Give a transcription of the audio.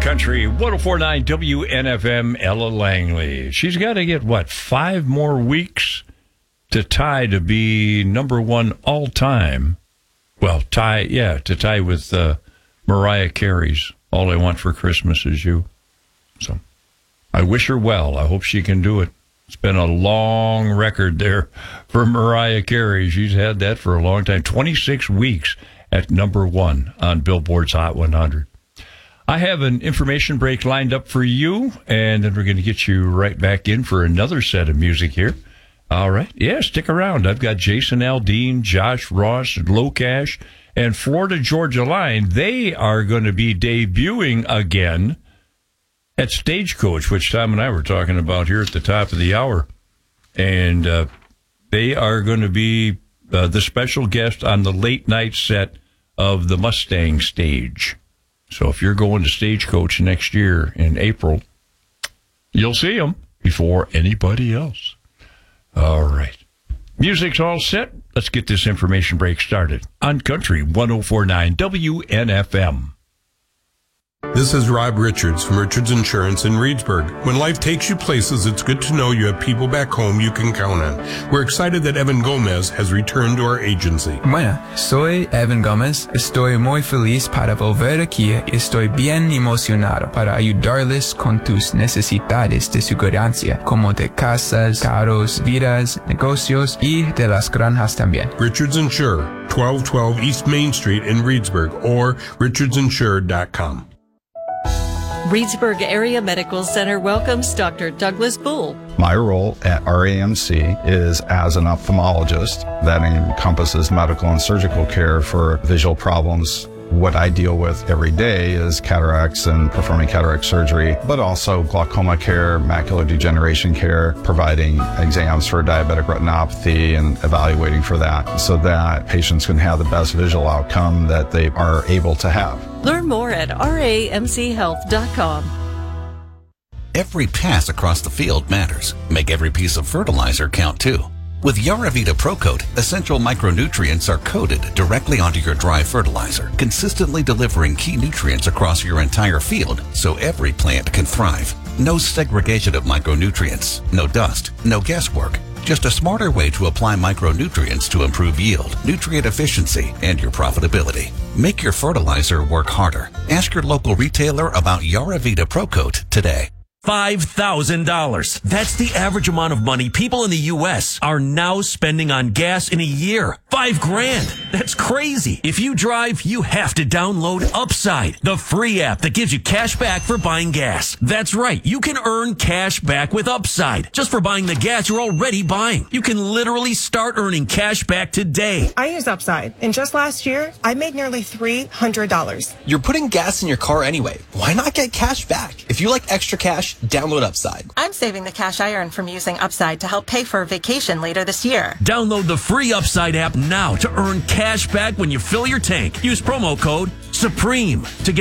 Country 104.9 WNFM, Ella Langley. She's got to get, 5 more weeks to tie to be number one all time. Well, to tie with Mariah Carey's All I Want for Christmas Is You. So I wish her well. I hope she can do it. It's been a long record there for Mariah Carey. She's had that for a long time. 26 weeks at number one on Billboard's Hot 100. I have an information break lined up for you, and then we're going to get you right back in for another set of music here. All right. Yeah, stick around. I've got Jason Aldean, Josh Ross, Locash, and Florida Georgia Line. They are going to be debuting again at Stagecoach, which Tom and I were talking about here at the top of the hour. And they are going to be the special guest on the late night set of the Mustang stage. So if you're going to Stagecoach next year in April, you'll see them before anybody else. All right. Music's all set. Let's get this information break started on Country 104.9 WNFM. This is Rob Richards from Richards Insurance in Reedsburg. When life takes you places, it's good to know you have people back home you can count on. We're excited that Evan Gomez has returned to our agency. Bueno, soy Evan Gomez. Estoy muy feliz para volver aquí. Estoy bien emocionado para ayudarles con tus necesidades de seguridad, como de casas, carros, vidas, negocios y de las granjas también. Richards Insure, 1212 East Main Street in Reedsburg, or richardsinsure.com. Reedsburg Area Medical Center welcomes Dr. Douglas Bull. My role at RAMC is as an ophthalmologist. That encompasses medical and surgical care for visual problems. What I deal with every day is cataracts and performing cataract surgery, but also glaucoma care, macular degeneration care, providing exams for diabetic retinopathy and evaluating for that so that patients can have the best visual outcome that they are able to have. Learn more at ramchealth.com. Every pass across the field matters. Make every piece of fertilizer count too. With Yaravita ProCoat, essential micronutrients are coated directly onto your dry fertilizer, consistently delivering key nutrients across your entire field so every plant can thrive. No segregation of micronutrients, no dust, no guesswork. Just a smarter way to apply micronutrients to improve yield, nutrient efficiency, and your profitability. Make your fertilizer work harder. Ask your local retailer about Yaravita ProCoat today. $5,000. That's the average amount of money people in the U.S. are now spending on gas in a year. $5,000. That's crazy. If you drive, you have to download Upside, the free app that gives you cash back for buying gas. That's right. You can earn cash back with Upside just for buying the gas you're already buying. You can literally start earning cash back today. I use Upside, and just last year, I made nearly $300. You're putting gas in your car anyway. Why not get cash back? If you like extra cash, download Upside. I'm saving the cash I earn from using Upside to help pay for a vacation later this year. Download the free Upside app now to earn cash back when you fill your tank. Use promo code SUPREME to get